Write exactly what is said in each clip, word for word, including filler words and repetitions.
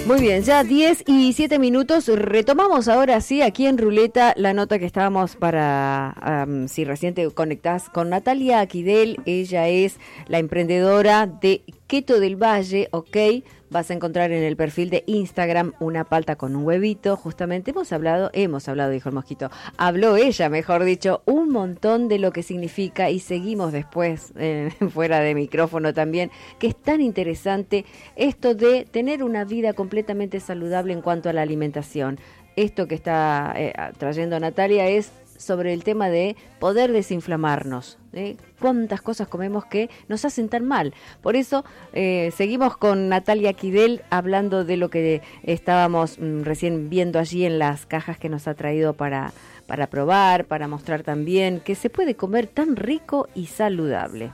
Muy bien, ya diez y siete minutos. Retomamos ahora sí aquí en Ruleta la nota que estábamos para, um, si recién te conectás con Natalia Aquidel. Ella es la emprendedora de Keto del Valle, ok. Vas a encontrar en el perfil de Instagram una palta con un huevito. Justamente hemos hablado, hemos hablado, dijo el mosquito, habló ella, mejor dicho, un montón de lo que significa y seguimos después, eh, fuera de micrófono también, que es tan interesante esto de tener una vida completamente saludable en cuanto a la alimentación. Esto que está eh, trayendo Natalia es sobre el tema de poder desinflamarnos, ¿eh? Cuántas cosas comemos que nos hacen tan mal. Por eso eh, seguimos con Natalia Aquidel hablando de lo que estábamos mm, recién viendo allí en las cajas que nos ha traído para, para probar, para mostrar también que se puede comer tan rico y saludable.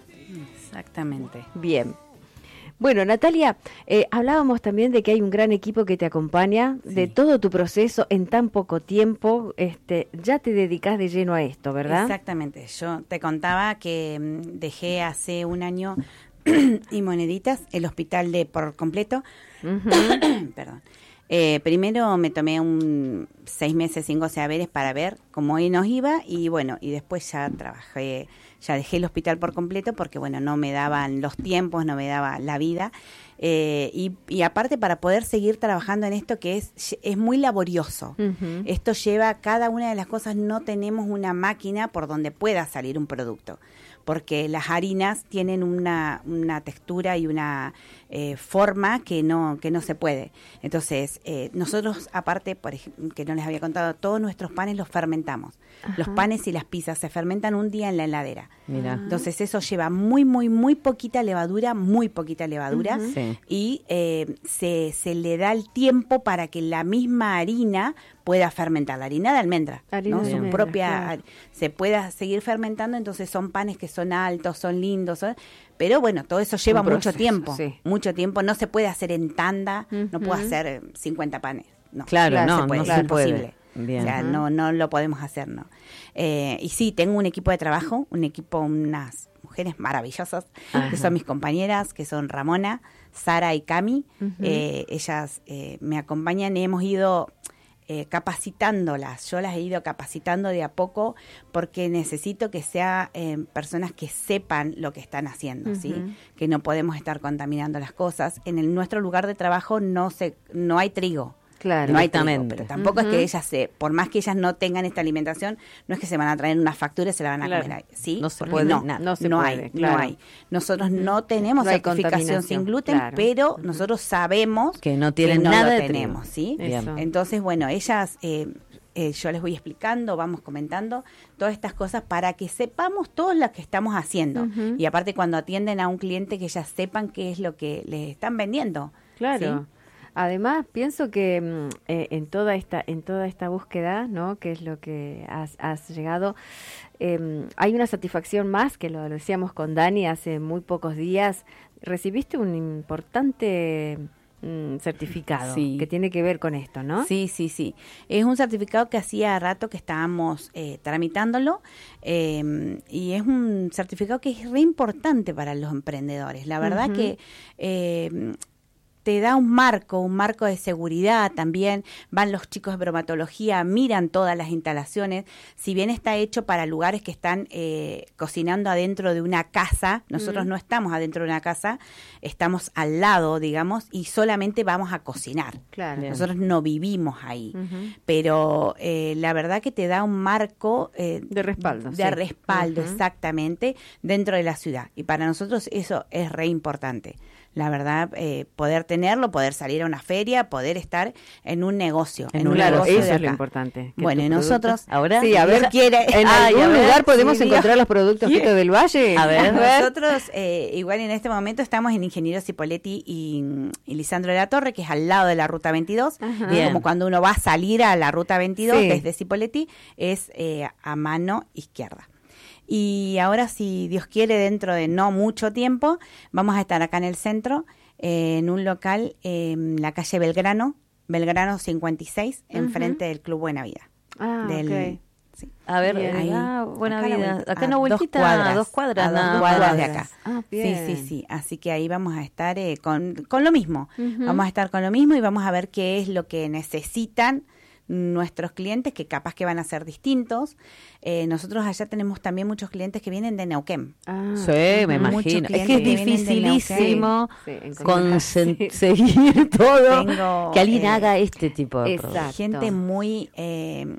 Exactamente. Bien. Bueno, Natalia, eh, hablábamos también de que hay un gran equipo que te acompaña, sí, de todo tu proceso en tan poco tiempo. Este, ya te dedicas de lleno a esto, ¿verdad? Exactamente. Yo te contaba que mm, dejé hace un año y moneditas el hospital de por completo. Uh-huh. Perdón. Eh, primero me tomé un seis meses sin goce haberes para ver cómo nos iba y bueno, y después ya trabajé, ya dejé el hospital por completo porque bueno, no me daban los tiempos, no me daba la vida. Eh, y, y aparte para poder seguir trabajando en esto que es, es muy laborioso. Uh-huh. Esto lleva, cada una de las cosas, no tenemos una máquina por donde pueda salir un producto, porque las harinas tienen una, una textura y una eh, forma que no, que no se puede. Entonces, eh, nosotros, aparte, por ejemplo, que no les había contado, todos nuestros panes los fermentamos. Ajá. Los panes y las pizzas se fermentan un día en la heladera. Mira. Entonces, eso lleva muy, muy, muy poquita levadura, muy poquita levadura, uh-huh, sí, y eh, se, se le da el tiempo para que la misma harina pueda fermentar, la harina de almendra, harina, ¿no? De Su almendra, propia, claro, se pueda seguir fermentando. Entonces son panes que son altos, son lindos, son, pero bueno, todo eso lleva proceso, mucho tiempo, sí, mucho tiempo, no se puede hacer en tanda, uh-huh, no puedo hacer cincuenta panes, no, claro, no, no, se puede, no es se imposible. Puede. Bien. O sea, uh-huh, no, no lo podemos hacer, ¿no? Eh, y sí, tengo un equipo de trabajo, un equipo, unas mujeres maravillosas, ajá, que son mis compañeras, que son Ramona, Sara y Cami. Uh-huh. Eh, ellas eh, me acompañan y hemos ido eh, capacitándolas. Yo las he ido capacitando de a poco porque necesito que sean eh, personas que sepan lo que están haciendo, uh-huh, ¿sí? Que no podemos estar contaminando las cosas. En el, nuestro lugar de trabajo no se, no hay trigo. Claro, no hay trigo, pero tampoco, uh-huh, es que ellas se, por más que ellas no tengan esta alimentación, no es que se van a traer una factura y se la van a, claro, comer ahí, ¿sí? No se puede, no, no, no, se no puede, hay, claro, no hay. Nosotros no tenemos no certificación sin gluten, claro, pero uh-huh, nosotros sabemos que no tienen que no nada lo de tenemos, ¿sí? Eso. Entonces, bueno, ellas, eh, eh, yo les voy explicando, vamos comentando todas estas cosas para que sepamos todo lo que estamos haciendo. Uh-huh. Y aparte cuando atienden a un cliente que ellas sepan qué es lo que les están vendiendo. Claro. ¿Sí? Además, pienso que eh, en toda esta en toda esta búsqueda, ¿no?, que es lo que has, has llegado, eh, hay una satisfacción más, que lo, lo decíamos con Dani hace muy pocos días. Recibiste un importante mm, certificado, sí, que tiene que ver con esto, ¿no? Sí, sí, sí. Es un certificado que hacía rato que estábamos eh, tramitándolo eh, y es un certificado que es re importante para los emprendedores. La verdad, uh-huh, que Eh, te da un marco, un marco de seguridad también. Van los chicos de bromatología, miran todas las instalaciones. Si bien está hecho para lugares que están eh, cocinando adentro de una casa, nosotros mm. no estamos adentro de una casa, estamos al lado, digamos, y solamente vamos a cocinar. Claro. Nosotros no vivimos ahí. Uh-huh. Pero eh, la verdad que te da un marco eh, de respaldo. De sí. respaldo, uh-huh, exactamente, dentro de la ciudad. Y para nosotros eso es re importante. La verdad, eh, poder tenerlo, poder salir a una feria, poder estar en un negocio. En, en un un claro, negocio eso de es lo acá. importante. Bueno, y nosotros... Ahora, sí, a ver, quiere, ¿en ah, algún ver, lugar podemos sí, encontrar los productos Keto del Valle? A ver, nosotros, eh, igual en este momento estamos en Ingeniero Cipoletti y, y Lisandro de la Torre, que es al lado de la Ruta veintidós. Como cuando uno va a salir a la Ruta veintidós, sí, desde Cipoletti, es eh, a mano izquierda. Y ahora, si Dios quiere, dentro de no mucho tiempo, vamos a estar acá en el centro, eh, en un local eh, en la calle Belgrano, Belgrano cincuenta y seis, uh-huh, enfrente del Club Buena Vida. Ah, del, okay. Sí. A ver, Bien. ahí, ah, buena acá vida. vuelta, Acá a no vueltita, dos cuadras, dos cuadras, a dos nada cuadras más. de acá. Ah, Sí, bien. sí, sí. Así que ahí vamos a estar eh, con, con lo mismo. Ujú. Vamos a estar con lo mismo y vamos a ver qué es lo que necesitan nuestros clientes, que capaz que van a ser distintos. Eh, nosotros allá tenemos también muchos clientes que vienen de Neuquén. Ah, Sí, me Muchos imagino. Es clientes que es que vienen de dificilísimo Sí, sí, encontrar, sí. conseguir todo Tengo, que alguien eh, haga este tipo de exacto. productos. Gente muy eh,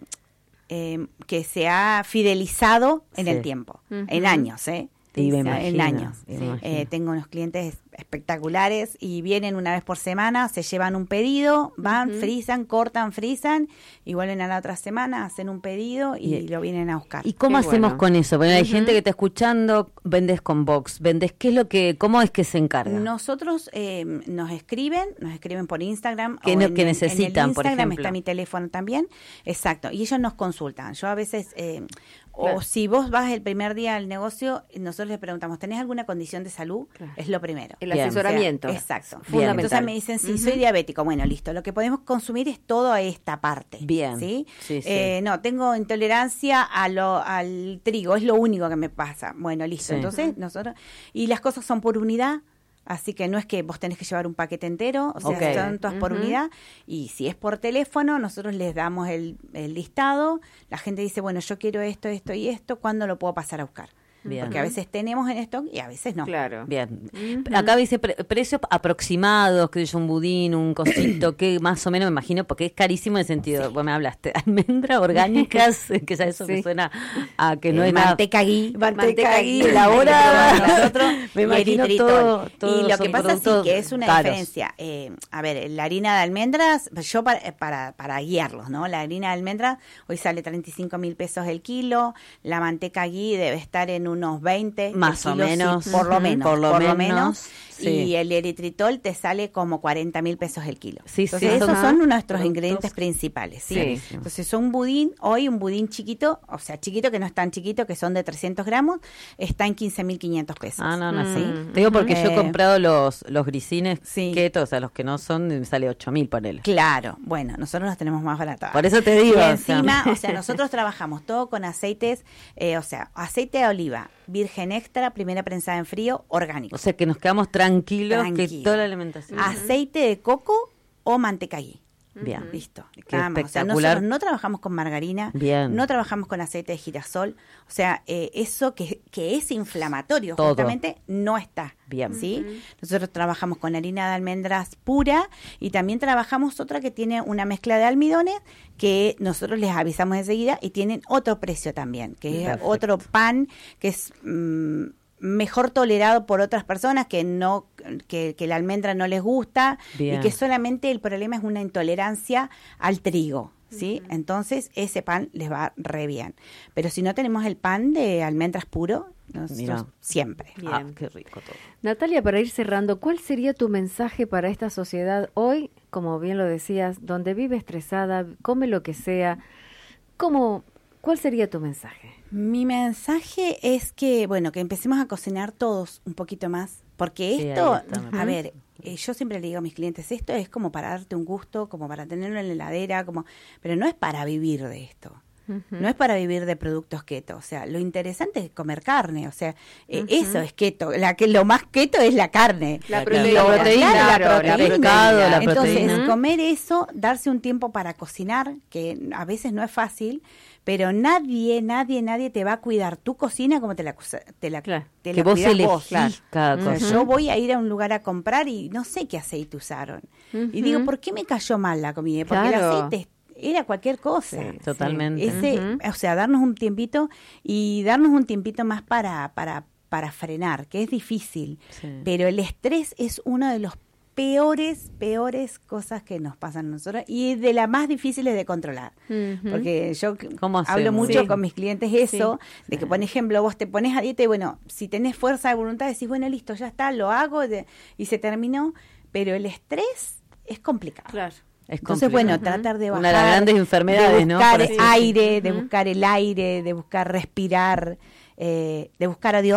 eh, que se ha fidelizado en Sí. el tiempo, Ujú. en años, ¿eh? Y me en imagino, años. me Sí. imagino. Eh, tengo unos clientes espectaculares y vienen una vez por semana, se llevan un pedido, van, Ujú. frisan, cortan, frisan y vuelven a la otra semana, hacen un pedido y, Y- lo vienen a buscar. ¿Y cómo Qué hacemos bueno. con eso? Bueno, hay Ujú. gente que está escuchando, vendes con box, vendes, ¿qué es lo que, cómo es que se encarga? Nosotros eh, nos escriben, nos escriben por Instagram. Que o no- en que el- necesitan, en el por Instagram ejemplo. está mi teléfono también. Exacto. Y ellos nos consultan. Yo a veces, eh, Claro. o si vos vas el primer día al negocio, nosotros les preguntamos, ¿tenés alguna condición de salud? Claro. Es lo primero. El Bien. asesoramiento. O sea, exacto. Fundamental. Entonces me dicen, sí, Ujú. soy diabético. Bueno, listo. Lo que podemos consumir es toda esta parte. Bien. ¿Sí? Sí, sí. Eh, no, tengo intolerancia a lo, al trigo. Es lo único que me pasa. Bueno, listo. Sí. Entonces, nosotros... Y las cosas son por unidad. Así que no es que vos tenés que llevar un paquete entero, o sea, Ok. son todas por Ujú. unidad. Y si es por teléfono, nosotros les damos el, el listado. La gente dice, bueno, yo quiero esto, esto y esto, ¿cuándo lo puedo pasar a buscar? Bien. Porque a veces tenemos en stock y a veces no. Claro. Bien. Ujú. Acá dice pre- precios aproximados, que es un budín, un cosito, que más o menos me imagino, porque es carísimo en el sentido, vos me hablaste, almendras orgánicas, que ya eso me Sí. suena a que no Eh, hay nada. manteca ghee, Manteca ghee, elaborada. nosotros Me y imagino eritritol. todo- todo y lo son que pasa sí productos que es una caros. diferencia. Eh, a ver, la harina de almendras, yo para, para, para guiarlos, ¿no? La harina de almendras hoy sale treinta y cinco mil pesos el kilo, la manteca ghee debe estar en unos veinte. Más el o kilo, sí, menos. por lo Ujú. menos. Por lo menos, sí. Y el eritritol te sale como cuarenta mil pesos el kilo. Sí, Entonces, sí. esos Ajá. son nuestros Productos ingredientes principales. ¿sí? Sí. Entonces, un budín, hoy un budín chiquito, o sea, chiquito que no es tan chiquito, que son de trescientos gramos, está en quince mil quinientos pesos. Ah, no, no, Mm. sí. Te digo porque yo he Eh, comprado los, los grisines sí. keto, o sea, los que no son, me sale ocho mil, ponele. Claro, bueno, nosotros los tenemos más baratos. Por eso te digo. Y o sea. encima, o sea, nosotros trabajamos todo con aceites, eh, o sea, aceite de oliva, virgen extra, primera prensada en frío, orgánico. O sea, que nos quedamos tranquilos que Tranquilo. toda la alimentación. Aceite de coco o manteca ghee. Bien. Listo. Qué Nada más. O sea, espectacular. nosotros no trabajamos con margarina, Bien. no trabajamos con aceite de girasol. O sea, eh, eso que, que es inflamatorio Todo. justamente no está. Bien. ¿Sí? Nosotros trabajamos con harina de almendras pura y también trabajamos otra que tiene una mezcla de almidones que nosotros les avisamos enseguida y tienen otro precio también, que es Perfecto. otro pan que es... mm, mejor tolerado por otras personas que no que, que la almendra no les gusta Bien. y que solamente el problema es una intolerancia al trigo, ¿sí? Entonces ese pan les va re bien. Pero si no tenemos el pan de almendras puro, nosotros Mira. siempre. Bien. Ah, qué rico todo. Natalia, para ir cerrando, ¿cuál sería tu mensaje para esta sociedad hoy, como bien lo decías, donde vive estresada, come lo que sea? ¿Cómo, ¿Cuál sería tu mensaje? Mi mensaje es que, bueno, que empecemos a cocinar todos un poquito más, porque Sí, esto, ahí está, me a parece. ver, eh, yo siempre le digo a mis clientes, esto es como para darte un gusto, como para tenerlo en la heladera, como, pero no es para vivir de esto. No es para vivir de productos keto, o sea, lo interesante es comer carne, o sea, eh, Ujú. eso es keto, la que lo más keto es la carne. La La proteína. la proteína, Claro, la la proteína, proteína. pescado, la Entonces, proteína. comer eso, darse un tiempo para cocinar, que a veces no es fácil, pero nadie, nadie, nadie te va a cuidar tu cocina como te la, cusa- te la, Claro. te Que la vos cuidás elegís vos. claro. cada O sea, cosa. yo voy a ir a un lugar a comprar y no sé qué aceite usaron. Y digo, ¿por qué me cayó mal la comida? Porque Claro. el aceite era cualquier cosa. Sí, Totalmente. Ese, Ujú. o sea, darnos un tiempito y darnos un tiempito más para, para, para frenar, que es difícil. Sí. Pero el estrés es uno de los peores, peores cosas que nos pasan a nosotros y de las más difíciles de controlar. Ujú. Porque yo ¿Cómo hablo hacemos? mucho Sí. con mis clientes eso, de que, Sí. por ejemplo, vos te pones a dieta y bueno, si tenés fuerza de voluntad, decís, bueno, listo, ya está, lo hago de- y se terminó, pero el estrés es complicado. Claro. Es Entonces, complicado. bueno, tratar de bajar. Una de las grandes enfermedades, de ¿no? buscar Por así decirlo. aire, de Ujú. buscar el aire, de buscar respirar, eh, de buscar a Dios.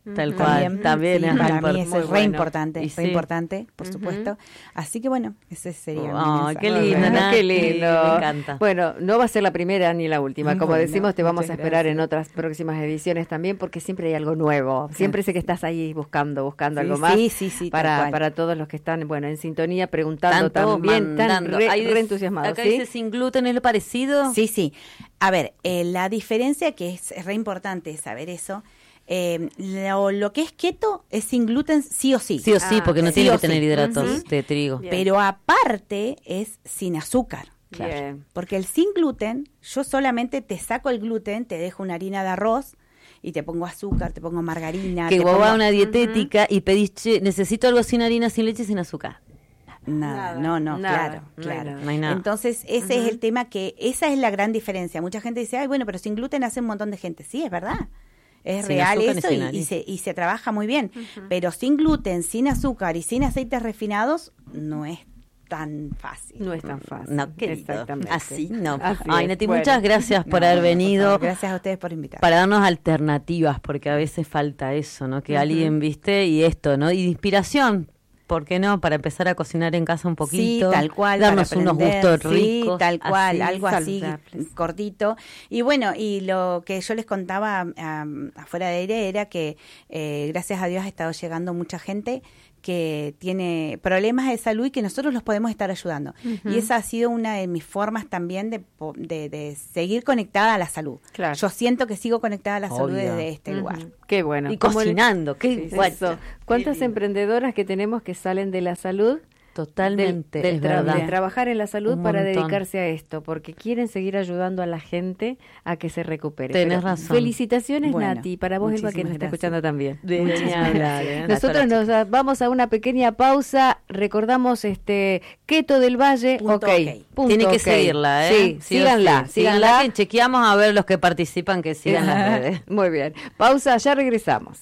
Tal cual, también sí, es para muy mí impor- eso muy es re bueno. importante, Y re sí. importante, por Ujú. supuesto. Así que bueno, ese sería mi Oh, mensaje. qué Muy lindo, bueno, Nati, qué lindo. me encanta. Bueno, no va a ser la primera ni la última. Como Bueno, decimos, te vamos a muchas esperar en gracias. otras próximas ediciones también, porque siempre hay algo nuevo. Siempre sé que estás ahí buscando, buscando Sí, algo más. sí, sí, sí, tal para, cual. para todos los que están, bueno, en sintonía, preguntando Tanto también, tan mandando. re, Hay re des- entusiasmados. Acá ¿sí? dice sin gluten, ¿es lo parecido? Sí, sí. A ver, eh, la diferencia que es, es re importante saber eso. Eh, lo, lo que es keto es sin gluten sí o sí. Sí o sí, Ah, porque no sí tiene o que tener sí. hidratos Ujú. de trigo. Bien. Pero aparte es sin azúcar. Bien. Porque el sin gluten, yo solamente te saco el gluten, te dejo una harina de arroz y te pongo azúcar, te pongo margarina. Que te vos pongo... vas a una dietética y pedís, "Che, necesito algo sin harina, sin leche, sin azúcar". Nada, Nada, no, no, nada, claro, no hay claro. nada. No hay nada. Entonces, ese Ujú. es el tema que, esa es la gran diferencia. Mucha gente dice, ay, bueno, pero sin gluten hace un montón de gente. Sí, es verdad. Es Sin real azúcar y eso sin y, harina. y se, y se trabaja muy bien. Pero sin gluten, sin azúcar y sin aceites refinados, no es tan fácil. No es tan fácil. No, qué lindo. Exactamente. Así no. Así Ay, es. Nati, Bueno. muchas gracias por No, haber por venido. favor, gracias a ustedes por invitar. Para darnos alternativas, porque a veces falta eso, ¿no? Que alguien, viste, y esto, ¿no? Y de inspiración, ¿por qué no? Para empezar a cocinar en casa un poquito. Sí, tal cual. Darnos para unos aprender, gustos sí, ricos. tal cual, así. algo así saludables. cortito. Y bueno, y lo que yo les contaba um, afuera de aire era que eh, gracias a Dios ha estado llegando mucha gente que tiene problemas de salud y que nosotros los podemos estar ayudando. Y esa ha sido una de mis formas también de, po- de, de seguir conectada a la salud. Claro. Yo siento que sigo conectada a la salud Obvio. desde este Ujú. lugar. Qué bueno. Y ¿Cómo le- cocinando, qué Sí, bueno. eso. ¿Cuántas emprendedoras que tenemos que salen de la salud? Totalmente, del, del es tra- verdad. de trabajar en la salud Un para montón. dedicarse a esto, porque quieren seguir ayudando a la gente a que se recupere. Tenés Pero razón. Felicitaciones, Bueno, Nati, para vos, Elba, que nos muchísimas está gracias. escuchando también. Muchísimas gracias. Nosotros nos ah, vamos a una pequeña pausa, recordamos este Keto del Valle, Punto ok, ok. punto Tiene que ok. seguirla, ¿eh? Sí, Sí o síganla, sí. síganla. que chequeamos a ver los que participan, que sigan las redes. Muy bien, pausa, ya regresamos.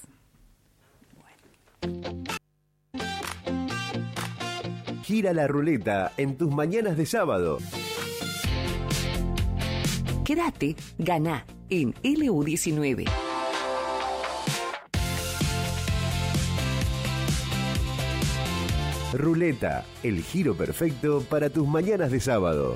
Gira la ruleta en tus mañanas de sábado. Quédate, gana en L U diecinueve. Ruleta, el giro perfecto para tus mañanas de sábado.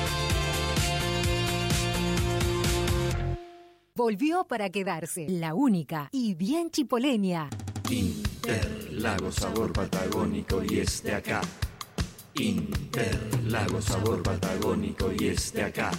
Volvió para quedarse, la única y bien chipoleña. Interlago sabor patagónico y este acá. Interlago sabor patagónico y este acá.